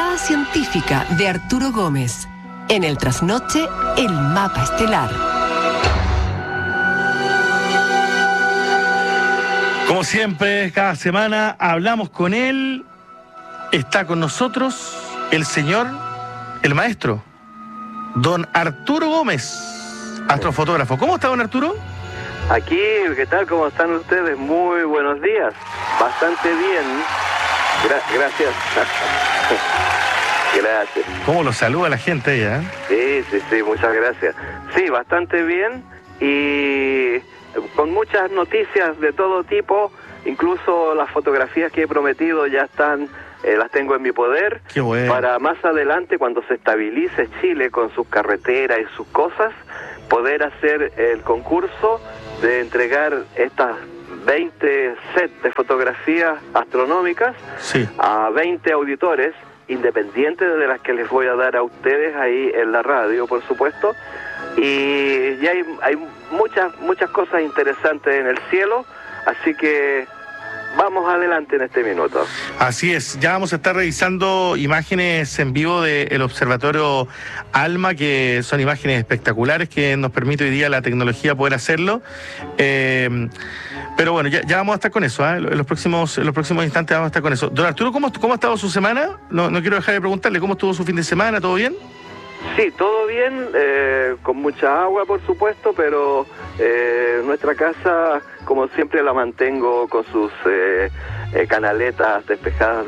mirada científica de Arturo Gómez. En el trasnoche, el mapa estelar. Como siempre, cada semana hablamos con él. Está con nosotros el señor, el maestro, don Arturo Gómez, astrofotógrafo. ¿Cómo está, don Arturo? Aquí, ¿qué tal? ¿Cómo están ustedes? Muy buenos días. Bastante bien. Gracias. Gracias. ¿Cómo lo saluda la gente ella? Sí, muchas gracias. Sí, bastante bien y con muchas noticias de todo tipo, incluso las fotografías que he prometido ya están, las tengo en mi poder. Qué bueno. Para más adelante, cuando se estabilice Chile con sus carreteras y sus cosas, poder hacer el concurso de entregar estas 20 sets de fotografías astronómicas a 20 auditores, independientes de las que les voy a dar a ustedes ahí en la radio, por supuesto. Y ya hay muchas cosas interesantes en el cielo, así que vamos adelante en este minuto. Así es, ya vamos a estar revisando imágenes en vivo del Observatorio ALMA, que son imágenes espectaculares que nos permite hoy día la tecnología poder hacerlo. Pero bueno, ya vamos a estar con eso, en los próximos instantes vamos a estar con eso. Don Arturo, ¿cómo ha estado su semana? No quiero dejar de preguntarle, ¿cómo estuvo su fin de semana? ¿Todo bien? Sí, todo bien, con mucha agua, por supuesto, pero nuestra casa, como siempre, la mantengo con sus canaletas despejadas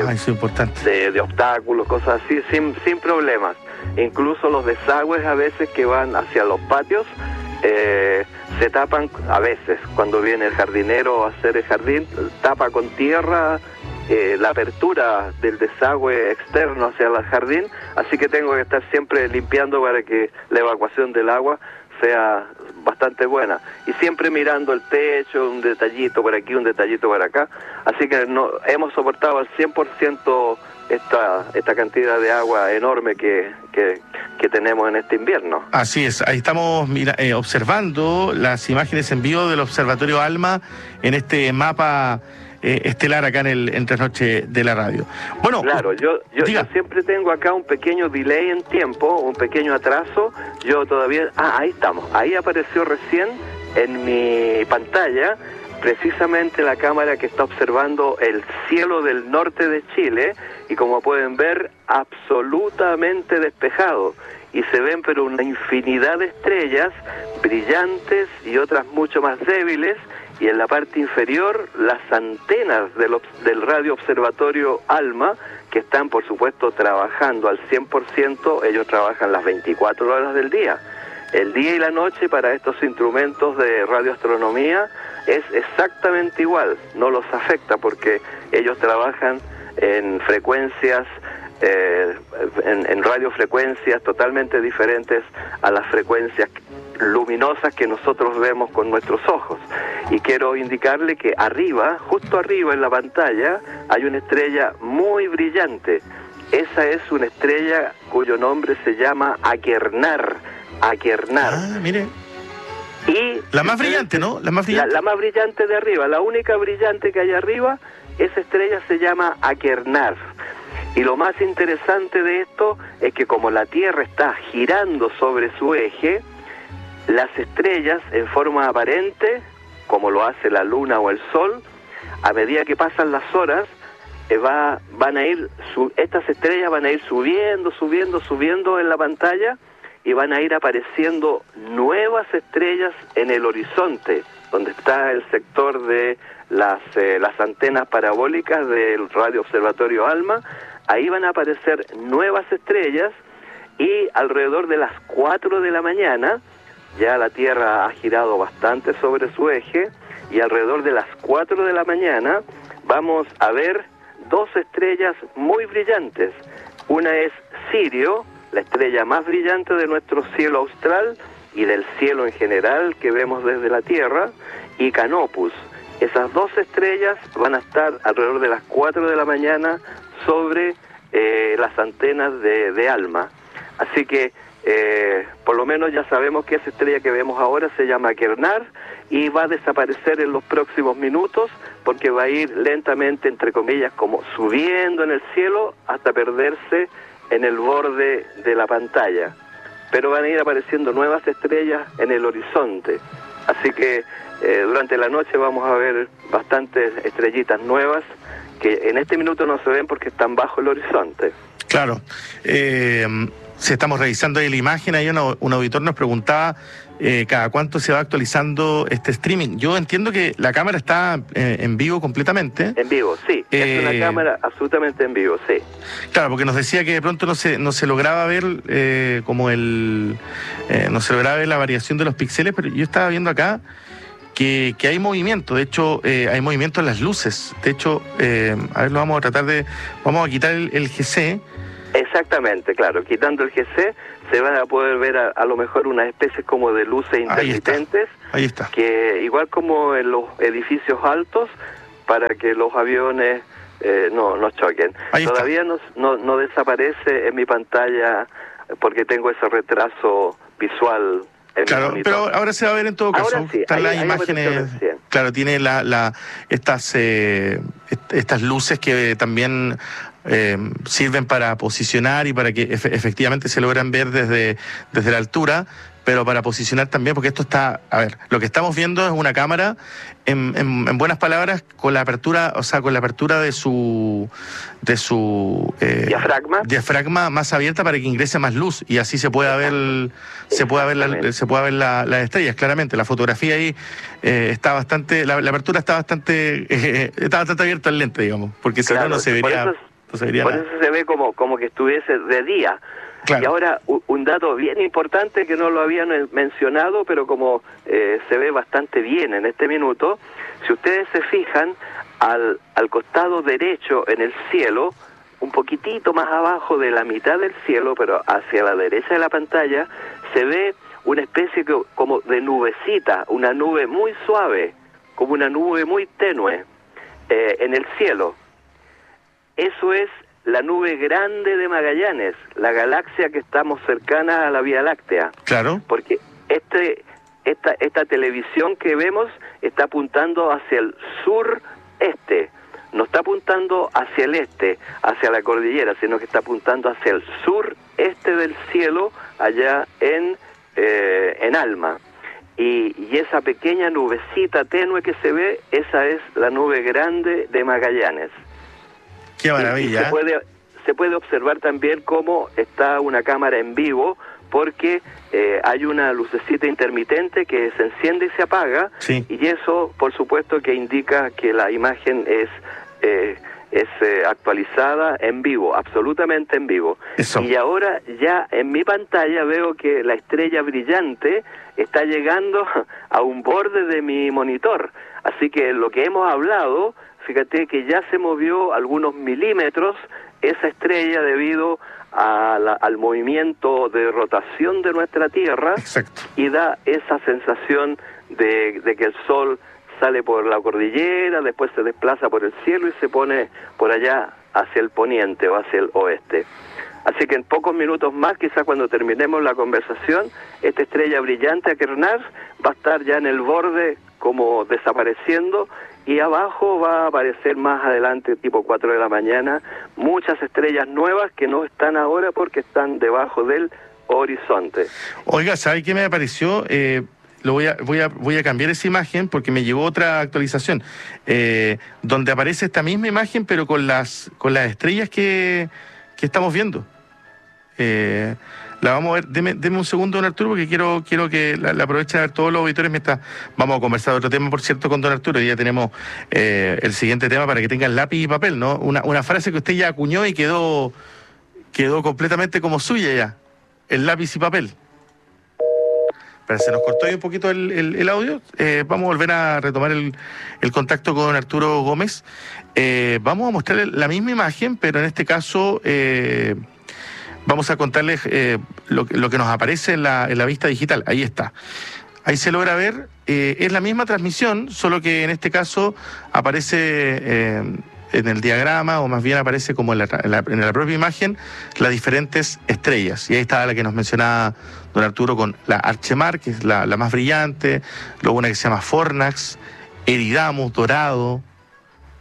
de obstáculos, cosas así, sin problemas. Incluso los desagües a veces que van hacia los patios se tapan a veces. Cuando viene el jardinero a hacer el jardín, tapa con tierra la apertura del desagüe externo hacia el jardín, así que tengo que estar siempre limpiando para que la evacuación del agua sea bastante buena, y siempre mirando el techo, un detallito por aquí, un detallito por acá, así que hemos soportado al 100% esta cantidad de agua enorme que tenemos en este invierno. Así es, ahí estamos observando las imágenes en vivo del Observatorio ALMA en este mapa estelar acá en Trasnoche de la radio. Bueno, claro, yo siempre tengo acá un pequeño delay en tiempo, un pequeño atraso. Yo todavía... ahí estamos. Ahí apareció recién en mi pantalla precisamente la cámara que está observando el cielo del norte de Chile, y como pueden ver, absolutamente despejado. Y se ven pero una infinidad de estrellas brillantes y otras mucho más débiles, y en la parte inferior las antenas del radio observatorio ALMA, que están por supuesto trabajando al 100%, ellos trabajan las 24 horas del día. El día y la noche para estos instrumentos de radioastronomía es exactamente igual, no los afecta porque ellos trabajan en frecuencias, en radiofrecuencias totalmente diferentes a las frecuencias luminosas que nosotros vemos con nuestros ojos. Y quiero indicarle que arriba, justo arriba en la pantalla, hay una estrella muy brillante. Esa es una estrella cuyo nombre se llama Achernar. Mire. Y la más brillante, ¿no? La más brillante de arriba, la única brillante que hay arriba, esa estrella se llama Achernar. Y lo más interesante de esto es que como la Tierra está girando sobre su eje, las estrellas en forma aparente, como lo hace la Luna o el Sol, a medida que pasan las horas, estas estrellas van a ir subiendo en la pantalla, y van a ir apareciendo nuevas estrellas en el horizonte, donde está el sector de las antenas parabólicas del Radio Observatorio ALMA. Ahí van a aparecer nuevas estrellas, y alrededor de las 4 de la mañana, ya la Tierra ha girado bastante sobre su eje, y alrededor de las 4 de la mañana vamos a ver dos estrellas muy brillantes. Una es Sirio, la estrella más brillante de nuestro cielo austral y del cielo en general que vemos desde la Tierra, y Canopus. Esas dos estrellas van a estar alrededor de las 4 de la mañana sobre las antenas de ALMA. Así que por lo menos ya sabemos que esa estrella que vemos ahora se llama Achernar y va a desaparecer en los próximos minutos, porque va a ir lentamente, entre comillas, como subiendo en el cielo hasta perderse en el borde de la pantalla. Pero van a ir apareciendo nuevas estrellas en el horizonte. Así que durante la noche vamos a ver bastantes estrellitas nuevas que en este minuto no se ven porque están bajo el horizonte. Claro. Si estamos revisando ahí la imagen, ahí un auditor nos preguntaba cada cuánto se va actualizando este streaming. Yo entiendo que la cámara está en vivo completamente. En vivo, sí. Es una cámara absolutamente en vivo, sí. Claro, porque nos decía que de pronto no se lograba ver no se lograba ver la variación de los píxeles, pero yo estaba viendo acá que hay movimiento. De hecho, hay movimiento en las luces. De hecho, a ver, vamos a quitar el GC. Exactamente, claro. Quitando el GC se van a poder ver a lo mejor unas especies como de luces intermitentes. Ahí está. Que igual como en los edificios altos, para que los aviones no choquen. Todavía no desaparece en mi pantalla porque tengo ese retraso visual. Claro, pero ahora se va a ver en todo caso. Ahora sí, están las imágenes. Claro, tiene estas luces que también sirven para posicionar y para que efectivamente se logran ver desde la altura, pero para posicionar también, porque esto está, a ver, lo que estamos viendo es una cámara en buenas palabras con la apertura, o sea, con la apertura de su diafragma más abierta para que ingrese más luz y así se pueda ver las estrellas claramente. La fotografía ahí está bastante, la apertura está bastante abierta el lente, digamos, porque si no se vería. Por eso se ve como que estuviese de día. Claro. Y ahora un dato bien importante que no lo habían mencionado, pero como se ve bastante bien en este minuto, si ustedes se fijan al costado derecho en el cielo, un poquitito más abajo de la mitad del cielo, pero hacia la derecha de la pantalla, se ve una especie como de nubecita, una nube muy suave, como una nube muy tenue en el cielo. Eso es la nube grande de Magallanes, la galaxia que estamos cercana a la Vía Láctea. Claro. Porque esta televisión que vemos está apuntando hacia el sureste, no está apuntando hacia el este, hacia la cordillera, sino que está apuntando hacia el sureste del cielo, allá en Alma. Y esa pequeña nubecita tenue que se ve, esa es la nube grande de Magallanes. ¡Qué maravilla! Se puede observar también cómo está una cámara en vivo, porque hay una lucecita intermitente que se enciende y se apaga, sí. Y eso, por supuesto, que indica que la imagen es actualizada en vivo, absolutamente en vivo. Eso. Y ahora ya en mi pantalla veo que la estrella brillante está llegando a un borde de mi monitor. Así que lo que hemos hablado, fíjate que ya se movió algunos milímetros esa estrella debido al movimiento de rotación de nuestra Tierra. Exacto. Y da esa sensación de que el Sol sale por la cordillera, después se desplaza por el cielo y se pone por allá hacia el poniente o hacia el oeste. Así que en pocos minutos más, quizás cuando terminemos la conversación, esta estrella brillante Achernar va a estar ya en el borde como desapareciendo, y abajo va a aparecer más adelante, tipo 4 de la mañana, muchas estrellas nuevas que no están ahora porque están debajo del horizonte. Oiga, ¿sabe qué me apareció? Voy a cambiar esa imagen porque me llegó otra actualización, donde aparece esta misma imagen pero con las estrellas que estamos viendo. La vamos a ver. Deme un segundo, don Arturo, porque quiero que la aproveche a ver todos los auditores mientras vamos a conversar de otro tema, por cierto, con don Arturo. Y ya tenemos el siguiente tema para que tengan lápiz y papel, ¿no? Una frase que usted ya acuñó y quedó completamente como suya ya. El lápiz y papel. Pero se nos cortó ahí un poquito el audio. Vamos a volver a retomar el contacto con Arturo Gómez. Vamos a mostrarle la misma imagen, pero en este caso vamos a contarles lo que nos aparece en la vista digital. Ahí está. Ahí se logra ver. Es la misma transmisión, solo que en este caso aparece en el diagrama, o más bien aparece como en la propia imagen, las diferentes estrellas. Y ahí está la que nos mencionaba don Arturo, con la Archemar, que es la más brillante, luego una que se llama Fornax, Eridamus, Dorado,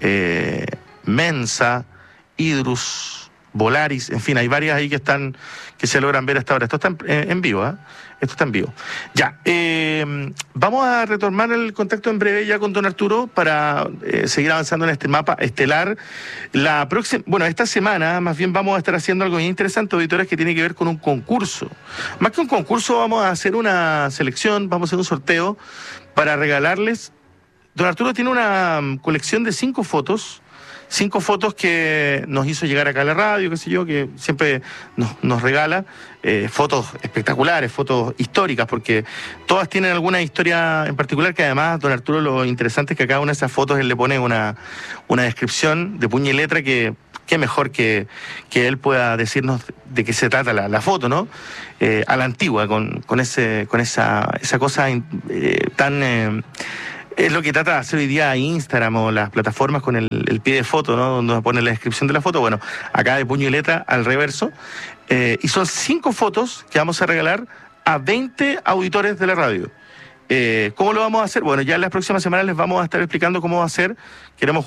Mensa, Idrus, Volaris, en fin, hay varias ahí que se logran ver hasta ahora. Esto está en vivo, ¿eh? Esto está en vivo. Ya, vamos a retomar el contacto en breve ya con don Arturo para seguir avanzando en este mapa estelar. Esta semana más bien vamos a estar haciendo algo bien interesante, auditores, que tiene que ver con un concurso. Más que un concurso, vamos a hacer una selección, vamos a hacer un sorteo para regalarles. Don Arturo tiene una colección de 5 fotos que nos hizo llegar acá a la radio, qué sé yo, que siempre nos regala fotos espectaculares, fotos históricas, porque todas tienen alguna historia en particular, que además, don Arturo, lo interesante es que a cada una de esas fotos él le pone una descripción de puño y letra que mejor que él pueda decirnos de qué se trata la foto, ¿no? A la antigua, con esa cosa tan... Es lo que trata de hacer hoy día Instagram o las plataformas con el pie de foto, ¿no? Donde pone la descripción de la foto. Bueno, acá de puño y letra al reverso. Y son 5 fotos que vamos a regalar a 20 auditores de la radio. ¿Cómo lo vamos a hacer? Bueno, ya en las próximas semanas les vamos a estar explicando cómo va a ser. Queremos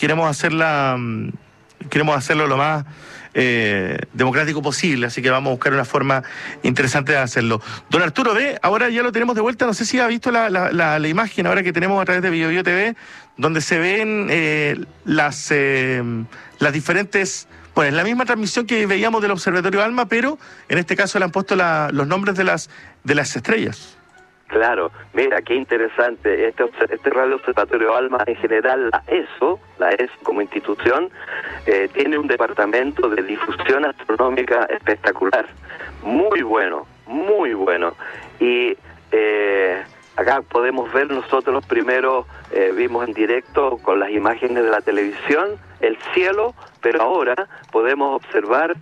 hacerlo lo más democrático posible, así que vamos a buscar una forma interesante de hacerlo. Don Arturo, ahora ya lo tenemos de vuelta, no sé si ha visto la imagen ahora que tenemos a través de BioBio TV, donde se ven las diferentes... Bueno, es la misma transmisión que veíamos del Observatorio ALMA, pero en este caso le han puesto los nombres de las estrellas. Claro, mira, qué interesante. Este Radio Observatorio ALMA, en general, la ESO como institución, tiene un departamento de difusión astronómica espectacular. Muy bueno, muy bueno. Y acá podemos ver nosotros primero, vimos en directo con las imágenes de la televisión, el cielo, pero ahora podemos observar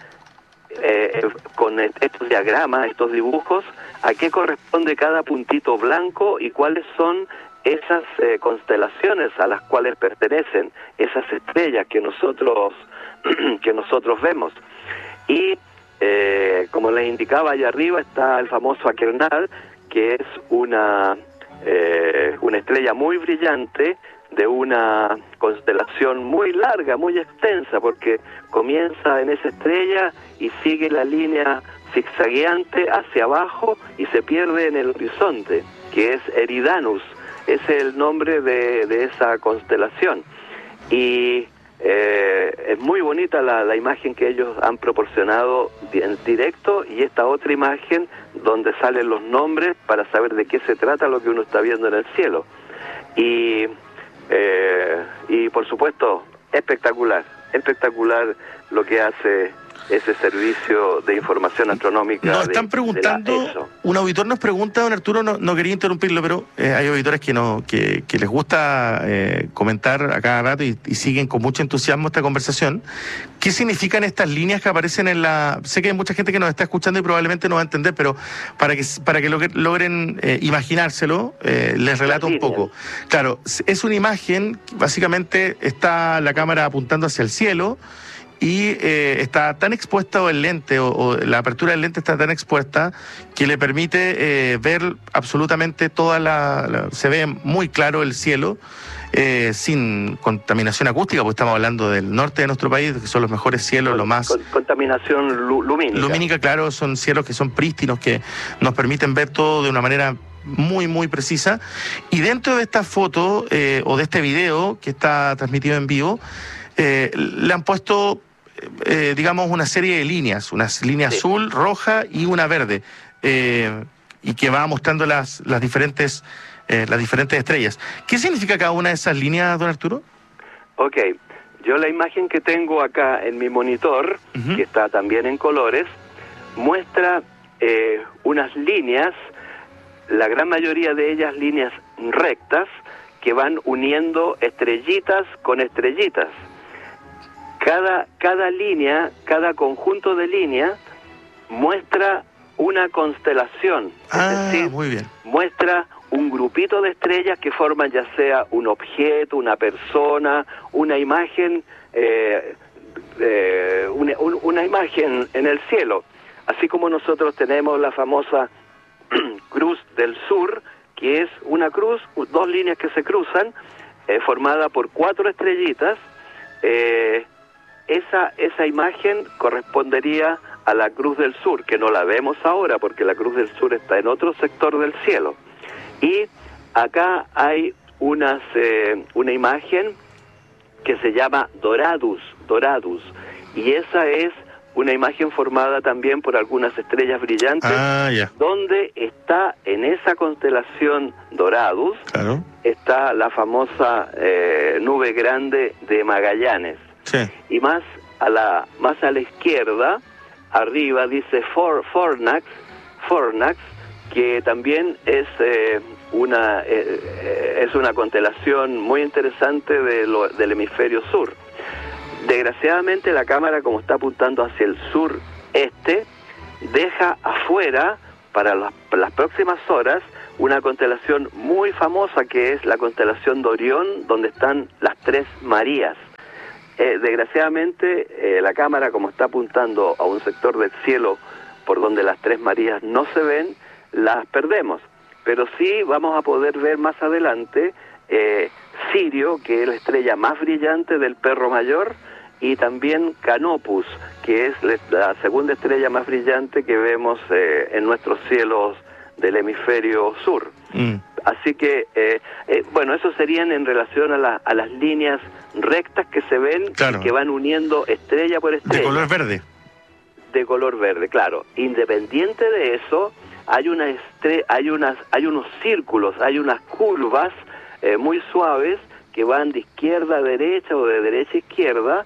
con estos diagramas, estos dibujos, a qué corresponde cada puntito blanco y cuáles son esas constelaciones a las cuales pertenecen esas estrellas que nosotros vemos. Y como les indicaba, allá arriba está el famoso Achernar, que es una estrella muy brillante de una constelación muy larga, muy extensa, porque comienza en esa estrella y sigue la línea zigzagueante hacia abajo y se pierde en el horizonte, que es Eridanus. Ese es el nombre de esa constelación. Y es muy bonita la imagen que ellos han proporcionado en directo, y esta otra imagen donde salen los nombres para saber de qué se trata lo que uno está viendo en el cielo. Y por supuesto, espectacular lo que hace ese servicio de información astronómica. Nos están preguntando, un auditor nos pregunta, don Arturo, no quería interrumpirlo, pero hay auditores que les gusta comentar a cada rato y siguen con mucho entusiasmo esta conversación. ¿Qué significan estas líneas que aparecen en la...? Sé que hay mucha gente que nos está escuchando y probablemente no va a entender, pero para que logren imaginárselo, les relato un poco. Claro, es una imagen, básicamente está la cámara apuntando hacia el cielo, y está tan expuesto el lente, o la apertura del lente está tan expuesta que le permite ver absolutamente se ve muy claro el cielo, sin contaminación acústica, porque estamos hablando del norte de nuestro país, que son los mejores cielos, lo más... Contaminación lumínica. Lumínica, claro, son cielos que son prístinos, que nos permiten ver todo de una manera muy, muy precisa. Y dentro de esta foto, o de este video que está transmitido en vivo, le han puesto... digamos, una serie de líneas, una línea azul, roja y una verde, y que va mostrando las diferentes estrellas. ¿Qué significa cada una de esas líneas, don Arturo? Ok, yo la imagen que tengo acá en mi monitor, que está también en colores, muestra unas líneas, la gran mayoría de ellas líneas rectas, que van uniendo estrellitas con estrellitas. Cada línea, cada conjunto de líneas muestra una constelación, es decir, muy bien. Muestra un grupito de estrellas que forman ya sea un objeto, una persona, una imagen, una imagen en el cielo. Así como nosotros tenemos la famosa Cruz del Sur, que es una cruz, 2 líneas que se cruzan. formada por 4 estrellitas. Esa imagen correspondería a la Cruz del Sur, que no la vemos ahora porque la Cruz del Sur está en otro sector del cielo. Y acá hay una imagen que se llama Doradus, y esa es una imagen formada también por algunas estrellas brillantes, donde está en esa constelación Doradus, claro, está la famosa nube grande de Magallanes. Sí. Y más a la izquierda, arriba dice Fornax, que también es una constelación muy interesante del hemisferio sur. Desgraciadamente la cámara, como está apuntando hacia el sureste, deja afuera para las próximas horas una constelación muy famosa que es la constelación de Orión, donde están las 3 Marías. Desgraciadamente la cámara, como está apuntando a un sector del cielo por donde las 3 Marías no se ven, las perdemos. Pero sí vamos a poder ver más adelante Sirio, que es la estrella más brillante del Perro Mayor, y también Canopus, que es la segunda estrella más brillante que vemos en nuestros cielos del hemisferio sur. Así que, bueno, eso serían en relación a las líneas rectas que se ven, claro, y que van uniendo estrella por estrella. De color verde. De color verde, claro. Independiente de eso, hay unos círculos, hay unas curvas muy suaves que van de izquierda a derecha o de derecha a izquierda.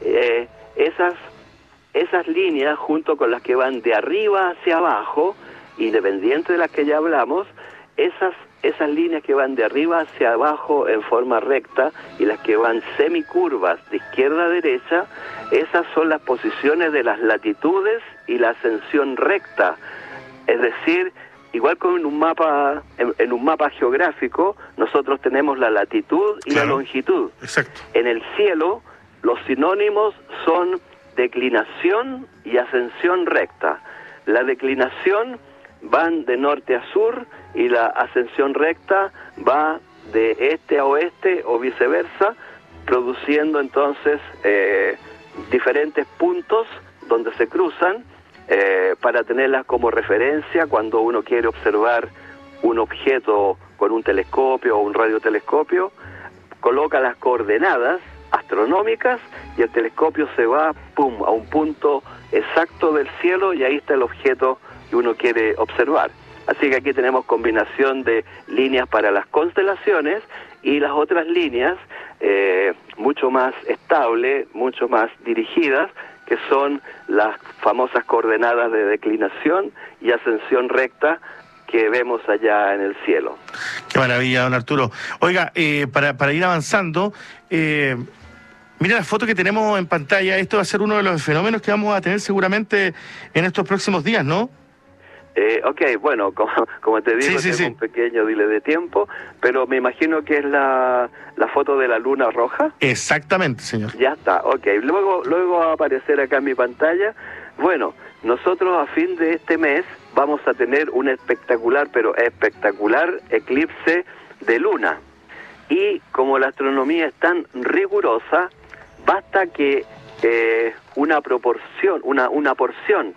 Esas líneas, junto con las que van de arriba hacia abajo, independiente de las que ya hablamos, esas líneas que van de arriba hacia abajo en forma recta y las que van semicurvas de izquierda a derecha, esas son las posiciones de las latitudes y la ascensión recta. Es decir, igual que en un mapa geográfico, nosotros tenemos la latitud y la longitud. Exacto. En el cielo, los sinónimos son declinación y ascensión recta. La declinación van de norte a sur y la ascensión recta va de este a oeste o viceversa, produciendo entonces diferentes puntos donde se cruzan para tenerlas como referencia cuando uno quiere observar un objeto con un telescopio o un radiotelescopio. Coloca las coordenadas astronómicas y el telescopio se va a un punto exacto del cielo y ahí está el objeto que uno quiere observar. Así que aquí tenemos combinación de líneas para las constelaciones y las otras líneas mucho más estables, mucho más dirigidas, que son las famosas coordenadas de declinación y ascensión recta que vemos allá en el cielo. Qué maravilla, don Arturo. Oiga, para ir avanzando, mira la foto que tenemos en pantalla. Esto va a ser uno de los fenómenos que vamos a tener seguramente en estos próximos días, ¿no? Ok, bueno, como te digo, tengo un pequeño delay de tiempo, pero me imagino que es la foto de la luna roja. Exactamente, señor. Ya está, ok. Luego va a aparecer acá en mi pantalla. Bueno, nosotros a fin de este mes vamos a tener un espectacular eclipse de luna. Y como la astronomía es tan rigurosa, basta que una porción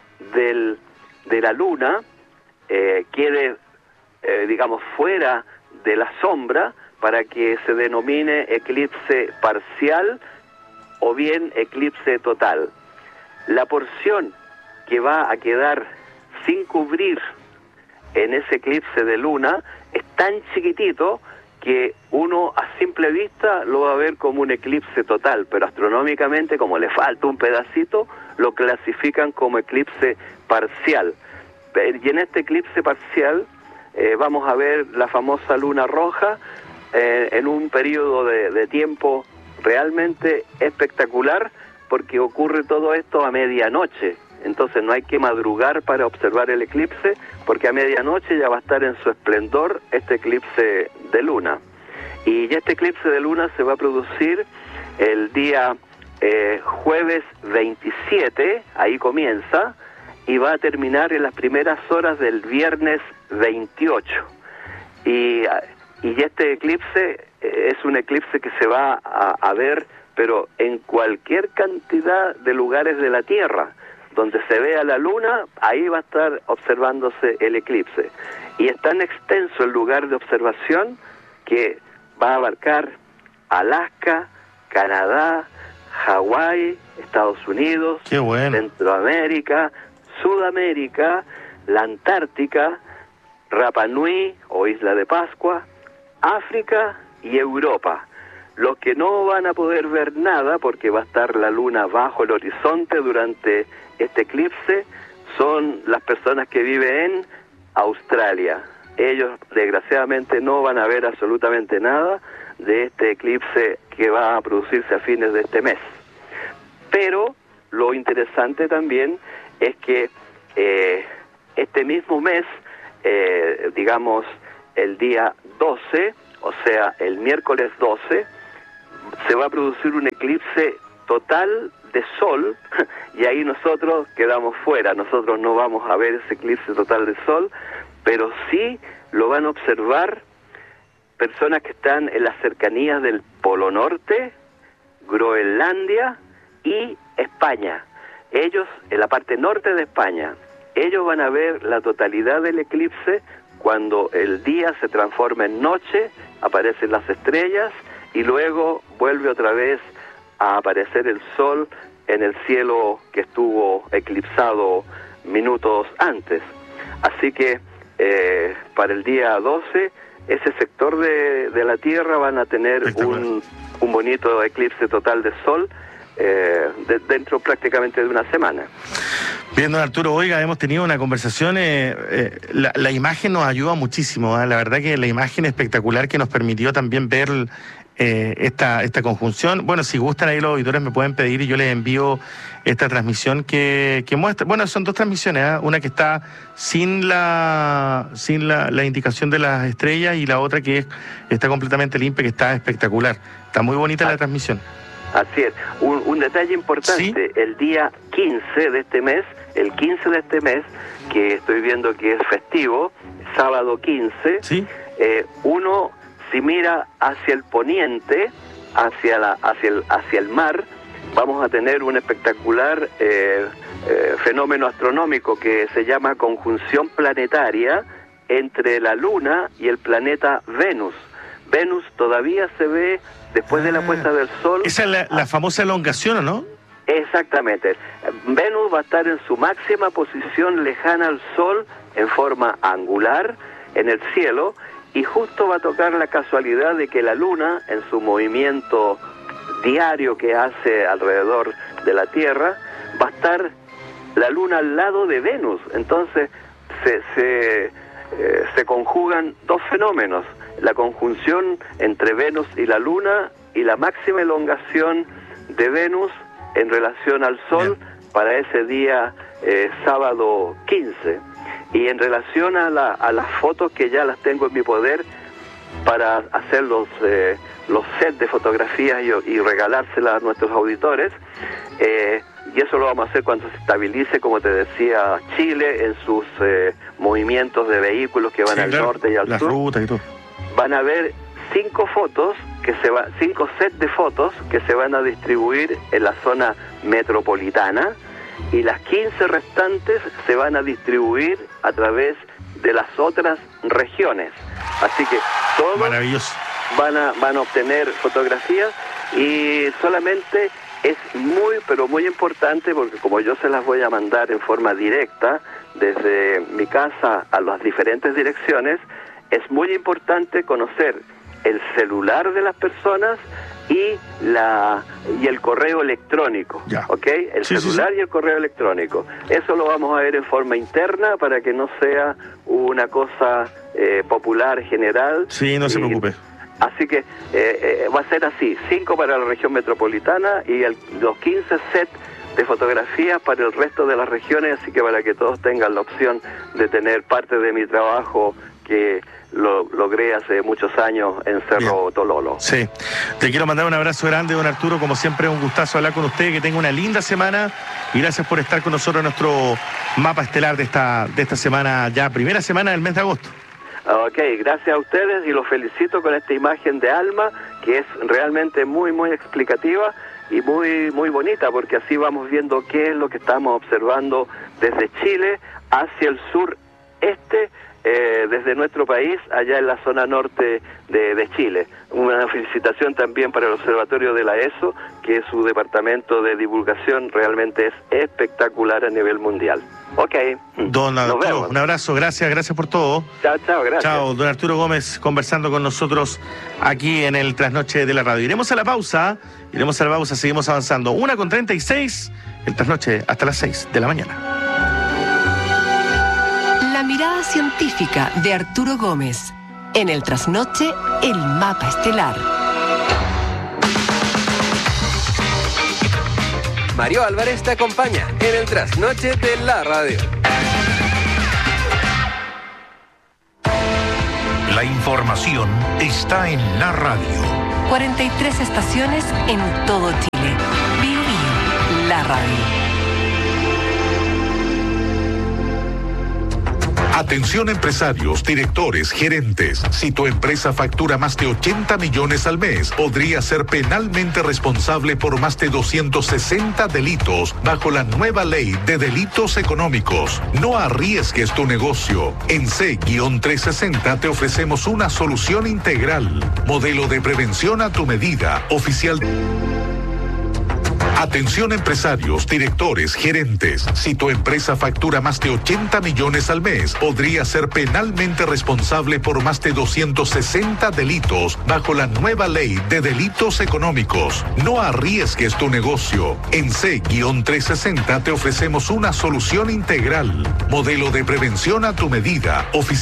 de la luna quede, digamos, fuera de la sombra para que se denomine eclipse parcial o bien eclipse total. La porción que va a quedar sin cubrir en ese eclipse de luna es tan chiquitito que uno a simple vista lo va a ver como un eclipse total, pero astronómicamente, como le falta un pedacito, lo clasifican como eclipse parcial. Y en este eclipse parcial vamos a ver la famosa luna roja en un periodo de tiempo realmente espectacular, porque ocurre todo esto a medianoche. Entonces no hay que madrugar para observar el eclipse, porque a medianoche ya va a estar en su esplendor este eclipse de luna. Y este eclipse de luna se va a producir el día jueves 27, ahí comienza, y va a terminar en las primeras horas del viernes 28. Y y este eclipse es un eclipse que se va a ver, pero en cualquier cantidad de lugares de la Tierra. Donde se vea la luna, ahí va a estar observándose el eclipse. Y es tan extenso el lugar de observación que va a abarcar Alaska, Canadá, Hawái, Estados Unidos, Qué bueno. Centroamérica, Sudamérica, la Antártica, Rapa Nui o Isla de Pascua, África y Europa. Los que no van a poder ver nada porque va a estar la luna bajo el horizonte durante este eclipse son las personas que viven en Australia. Ellos desgraciadamente no van a ver absolutamente nada de este eclipse que va a producirse a fines de este mes. Pero lo interesante también es que este mismo mes, digamos el día 12, o sea el miércoles 12, se va a producir un eclipse total de sol, y ahí nosotros quedamos fuera. Nosotros no vamos a ver ese eclipse total de sol, pero sí lo van a observar personas que están en las cercanías del Polo Norte, Groenlandia y España. Ellos, en la parte norte de España, ellos van a ver la totalidad del eclipse cuando el día se transforma en noche, aparecen las estrellas, y luego vuelve otra vez a aparecer el sol en el cielo que estuvo eclipsado minutos antes. Así que para el día 12, ese sector de la Tierra van a tener un bonito eclipse total de sol dentro prácticamente de una semana. Bien, don Arturo, oiga, hemos tenido una conversación, la imagen nos ayuda muchísimo, la verdad que la imagen espectacular que nos permitió también ver esta conjunción. Bueno, si gustan ahí los auditores me pueden pedir y yo les envío esta transmisión que muestra, bueno, son dos transmisiones, una que está sin la indicación de las estrellas y la otra que está completamente limpia, que está espectacular. Está muy bonita la transmisión. Así es. Un detalle importante, ¿sí? El día 15 de este mes, que estoy viendo que es festivo, sábado 15, ¿sí? Uno, si mira hacia el poniente, hacia el mar, vamos a tener un espectacular fenómeno astronómico que se llama conjunción planetaria entre la Luna y el planeta Venus. Venus todavía se ve después de la puesta del sol. Esa es la famosa elongación, ¿o no? Exactamente. Venus va a estar en su máxima posición lejana al Sol en forma angular en el cielo, y justo va a tocar la casualidad de que la Luna, en su movimiento diario que hace alrededor de la Tierra, va a estar la Luna al lado de Venus. Entonces se conjugan dos fenómenos: la conjunción entre Venus y la Luna y la máxima elongación de Venus en relación al Sol. Bien. Para ese día sábado 15. Y en relación a las fotos que ya las tengo en mi poder para hacer los sets de fotografías y regalárselas a nuestros auditores, y eso lo vamos a hacer cuando se estabilice, como te decía, Chile en sus movimientos de vehículos que van al norte y al sur. Rutas y todo. Van a haber 5 sets de fotos que se van a distribuir en la zona metropolitana, y las 15 restantes se van a distribuir a través de las otras regiones. Así que todos van a obtener fotografías, y solamente es pero muy importante, porque como yo se las voy a mandar en forma directa desde mi casa a las diferentes direcciones, es muy importante conocer el celular de las personas y el correo electrónico, ¿ok? El celular y el correo electrónico. Eso lo vamos a ver en forma interna para que no sea una cosa popular, general. Sí, no se preocupe. Así que va a ser así: 5 para la región metropolitana y los 15 sets de fotografías para el resto de las regiones, así que para que todos tengan la opción de tener parte de mi trabajo que lo logré hace muchos años en Cerro Tololo. Sí, te quiero mandar un abrazo grande, don Arturo, como siempre un gustazo hablar con usted, que tenga una linda semana, y gracias por estar con nosotros en nuestro mapa estelar de esta semana, ya primera semana del mes de agosto. Ok, gracias a ustedes y los felicito con esta imagen de Alma, que es realmente muy, muy explicativa y muy, muy bonita, porque así vamos viendo qué es lo que estamos observando desde Chile hacia el sureste, desde nuestro país, allá en la zona norte de Chile. Una felicitación también para el Observatorio de la ESO, que su departamento de divulgación realmente es espectacular a nivel mundial. Ok, Don Arturo, un abrazo, gracias por todo. Chao, gracias. Chao, don Arturo Gómez conversando con nosotros aquí en el Trasnoche de la Radio. Iremos a la pausa, seguimos avanzando. 1:36, el Trasnoche hasta las 6 de la mañana. La mirada científica de Arturo Gómez. En el Trasnoche, el mapa estelar. Mario Álvarez te acompaña en el Trasnoche de la Radio. La información está en la radio. 43 estaciones en todo Chile. Bio Bio, la radio. Atención empresarios, directores, gerentes. Si tu empresa factura más de 80 millones al mes, podría ser penalmente responsable por más de 260 delitos bajo la nueva ley de delitos económicos. No arriesgues tu negocio. En C-360 te ofrecemos una solución integral. Modelo de prevención a tu medida. Oficial. Atención empresarios, directores, gerentes. Si tu empresa factura más de 80 millones al mes, podría ser penalmente responsable por más de 260 delitos bajo la nueva ley de delitos económicos. No arriesgues tu negocio. En C-360 te ofrecemos una solución integral. Modelo de prevención a tu medida. Oficial.